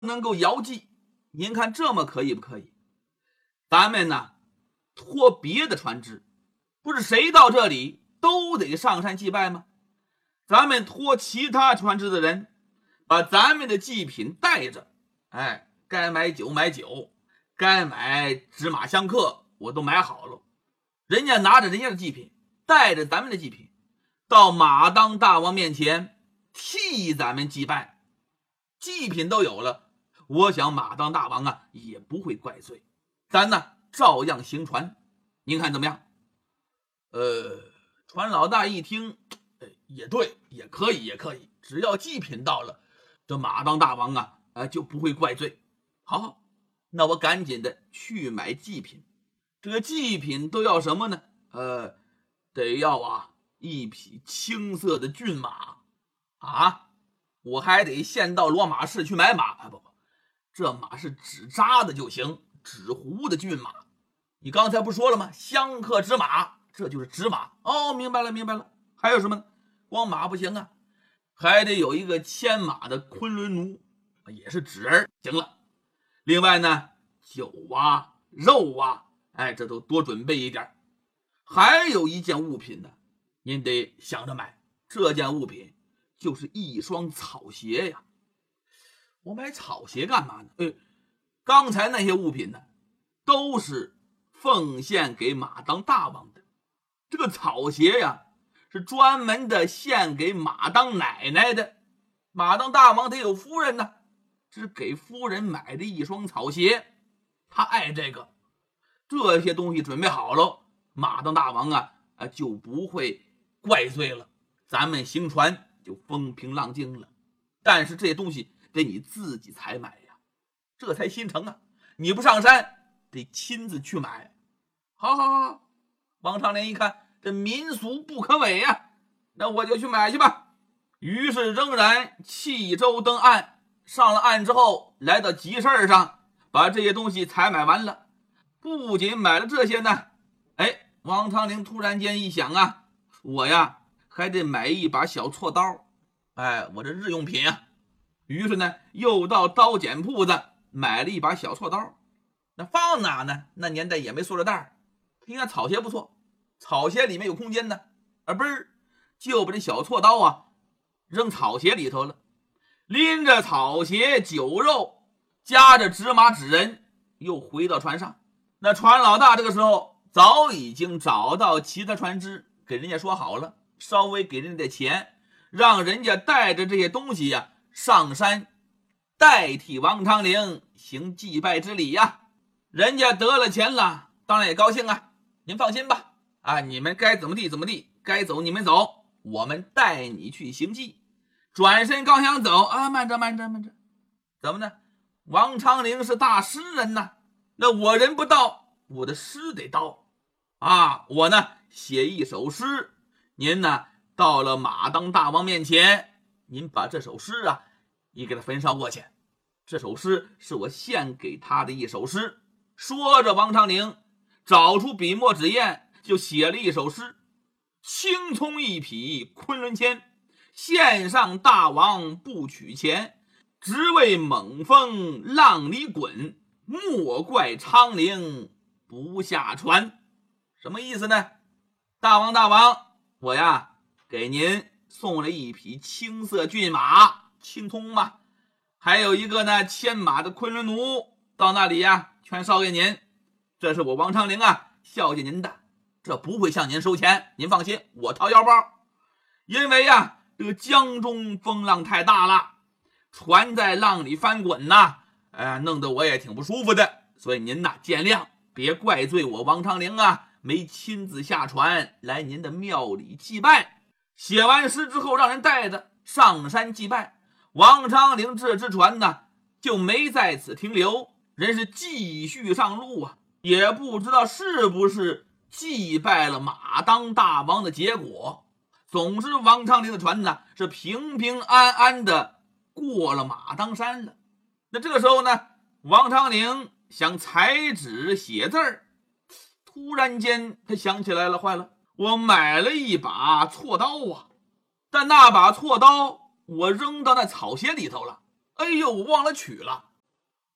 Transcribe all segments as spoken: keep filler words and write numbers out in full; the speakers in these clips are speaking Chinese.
能够遥祭，您看这么可以不可以？咱们呢托别的船只，不是谁到这里都得上山祭拜吗？咱们托其他船只的人，把咱们的祭品带着，哎，该买酒买酒，该买纸马香客我都买好了。人家拿着人家的祭品，带着咱们的祭品，到马当大王面前替咱们祭拜，祭品都有了，我想马当大王啊也不会怪罪，咱呢照样行船，您看怎么样？呃，船老大一听，也对，也可以，也可以，只要祭品到了，这马当大王啊，呃，就不会怪罪。好，那我赶紧的去买祭品。这个祭品都要什么呢？呃，得要啊一匹青色的骏马啊，我还得先到罗马市去买马啊，不不，这马是纸扎的就行，纸糊的骏马。你刚才不说了吗？香客纸马，这就是纸马。哦，明白了，明白了。还有什么呢？光马不行啊，还得有一个牵马的昆仑奴，也是纸人，行了。另外呢，酒啊、肉啊，哎，这都多准备一点。还有一件物品呢，您得想着买。这件物品就是一双草鞋呀。我买草鞋干嘛呢？哎，刚才那些物品呢，都是奉献给马当大王的。这个草鞋呀，是专门的献给马当奶奶的。马当大王得有夫人呢，只给夫人买的一双草鞋，他爱这个。这些东西准备好了，马当大王啊就不会怪罪了，咱们行船就风平浪静了。但是这些东西得你自己采买呀，这才心诚啊！你不上山，得亲自去买。好好好，王长林一看这民俗不可违呀、啊，那我就去买去吧。于是仍然弃舟登岸，上了岸之后，来到集市上，把这些东西采买完了。不仅买了这些呢，哎，王长林突然间一想啊，我呀还得买一把小锉刀，哎，我这日用品啊。于是呢，又到刀剪铺子买了一把小锉刀。那放哪呢？那年代也没塑料袋，你看草鞋不错，草鞋里面有空间呢，啊，不是，就把这小锉刀啊扔草鞋里头了。拎着草鞋、酒肉，夹着纸马纸人，又回到船上。那船老大这个时候早已经找到其他船只，给人家说好了，稍微给人家钱，让人家带着这些东西呀、啊、上山，代替王长龄行祭拜之礼呀。人家得了钱了，当然也高兴啊。您放心吧，啊，你们该怎么地怎么地，该走你们走，我们带你去行祭。转身刚想走啊，慢着慢着慢着，怎么呢？王长龄是大诗人呐，那我人不到，我的诗得到啊！我呢写一首诗，您呢到了马当大王面前，您把这首诗啊，你给他焚烧过去。这首诗是我献给他的一首诗。说着，王长龄找出笔墨纸砚，就写了一首诗：青葱一匹昆仑牵，献上大王不取钱，只为猛风浪里滚，莫怪昌龄不下船。什么意思呢？大王大王，我呀给您送了一匹青色骏马，青葱嘛，还有一个呢牵马的昆仑奴，到那里呀全烧给您。这是我王长龄啊孝敬您的，这不会向您收钱，您放心，我掏腰包。因为呀这个江中风浪太大了，船在浪里翻滚呐，哎，弄得我也挺不舒服的，所以您呐见谅，别怪罪我王长龄啊没亲自下船来您的庙里祭拜。写完诗之后，让人带着上山祭拜。王长龄这只船呢就没在此停留，人是继续上路啊，也不知道是不是祭拜了马当大王的结果。总之王长龄的船呢是平平安安的过了马当山了。那这个时候呢，王长龄想裁纸写字儿，突然间他想起来了，坏了，我买了一把锉刀啊，但那把锉刀我扔到那草鞋里头了，哎呦，我忘了取了。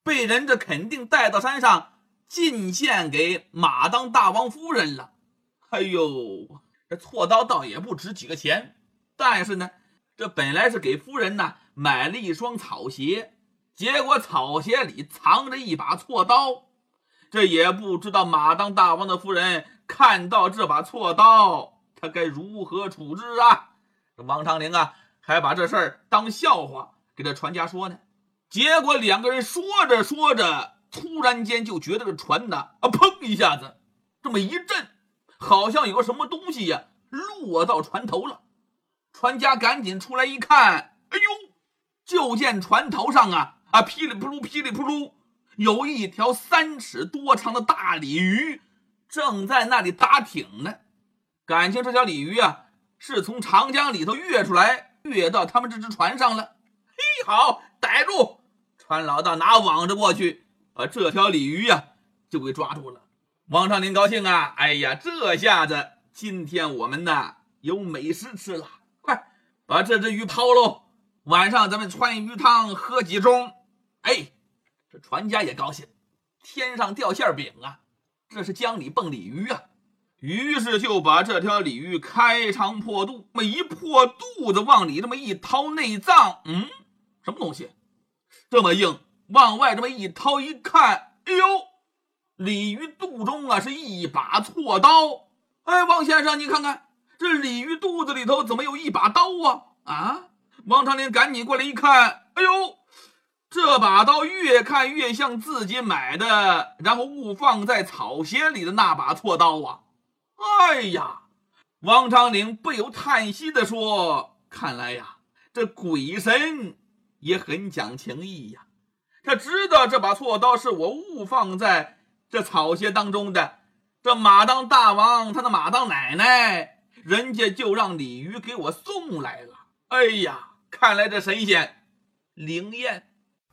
被人这肯定带到山上进献给马当大王夫人了。哎呦，这锉刀倒也不值几个钱，但是呢，这本来是给夫人呢买了一双草鞋，结果草鞋里藏着一把锉刀。这也不知道马当大王的夫人看到这把锉刀，他该如何处置啊？王昌龄啊，还把这事儿当笑话给这船家说呢。结果两个人说着说着，突然间就觉得这船呢啊，砰一下子这么一震，好像有个什么东西呀、啊、落到船头了。船家赶紧出来一看，哎呦，就见船头上啊啊噼里扑噜噼里扑噜，有一条三尺多长的大鲤鱼正在那里打挺呢。感情这条鲤鱼啊是从长江里头跃出来，跃到他们这只船上了。嘿，好，逮住！船老大拿网着过去，把这条鲤鱼啊就给抓住了。王昌龄高兴啊，哎呀，这下子今天我们呢有美食吃了，快把这只鱼抛喽，晚上咱们穿鱼汤喝几盅。哎，这船家也高兴，天上掉馅饼啊，这是江里蹦鲤鱼啊。于是就把这条鲤鱼开肠破肚，这么一破肚子往里这么一掏内脏，嗯，什么东西这么硬？往外这么一掏一看，哎呦，鲤鱼肚中啊是一把锉刀。哎，王先生你看看，这鲤鱼肚子里头怎么有一把刀啊？啊！王昌龄赶紧过来一看，哎呦，这把刀越看越像自己买的然后误放在草鞋里的那把锉刀啊。哎呀，王昌龄不由叹息地说，看来呀，这鬼神也很讲情义呀。他知道这把锉刀是我误放在这草鞋当中的，这马当大王他的马当奶奶人家就让鲤鱼给我送来了。哎呀，看来这神仙灵验。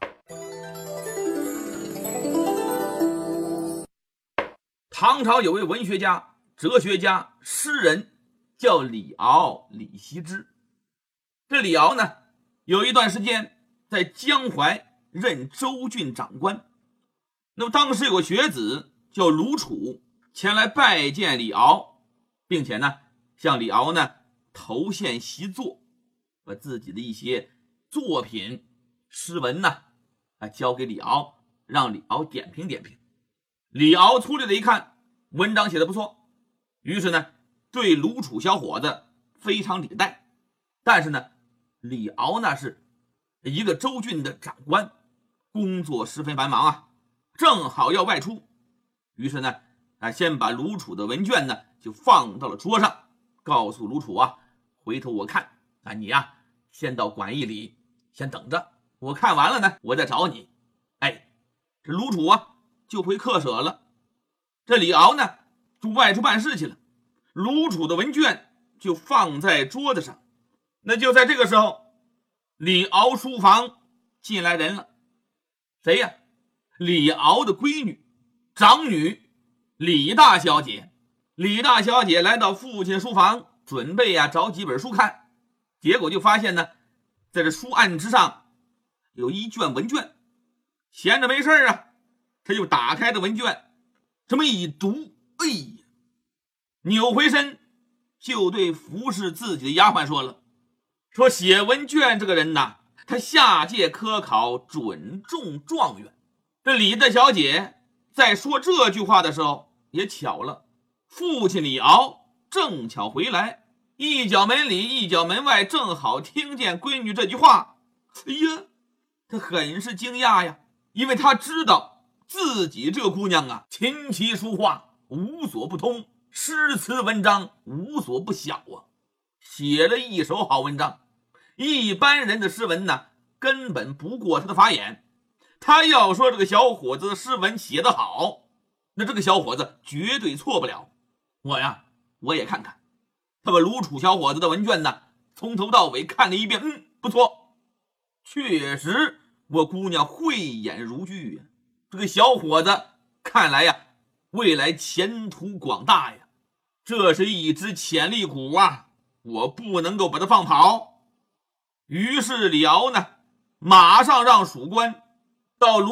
唐朝有位文学家、哲学家、诗人叫李敖，李羲之。这李敖呢，有一段时间在江淮任州郡长官。那么当时有个学子叫卢楚前来拜见李敖，并且呢向李敖呢投献习作，把自己的一些作品诗文呢啊交给李敖，让李敖点评点评。李敖粗略的一看，文章写得不错，于是呢对卢楚小伙子非常礼待。但是呢李敖那是一个州郡的长官，工作十分繁忙啊，正好要外出。于是呢啊先把卢楚的文卷呢就放到了桌上，告诉卢楚啊，回头我看啊你啊先到馆驿里先等着，我看完了呢我再找你。哎，这卢楚啊就回客舍了。这李敖呢就外出办事去了，卢楚的文卷就放在桌子上。那就在这个时候，李敖书房进来人了。谁呀？李敖的闺女，长女李大小姐。李大小姐来到父亲书房，准备呀找几本书看，结果就发现呢，在这书案之上有一卷文卷，闲着没事啊，他就打开的文卷，这么一读，哎呀，扭回身就对服侍自己的丫鬟说了，说写文卷这个人呐，他下届科考准中状元。这李大小姐在说这句话的时候，也巧了，父亲李敖正巧回来，一脚门里一脚门外，正好听见闺女这句话。哎呀，他很是惊讶呀，因为他知道自己这个姑娘啊，琴棋书画无所不通，诗词文章无所不晓啊，写了一手好文章。一般人的诗文呢，根本不过他的法眼。他要说这个小伙子的诗文写得好，那这个小伙子绝对错不了。我呀，我也看看。他把卢楚小伙子的文卷呢，从头到尾看了一遍，嗯，不错，确实我姑娘慧眼如炬呀。这个小伙子看来呀，未来前途广大呀，这是一只潜力股啊，我不能够把它放跑。于是李敖呢，马上让属官到卢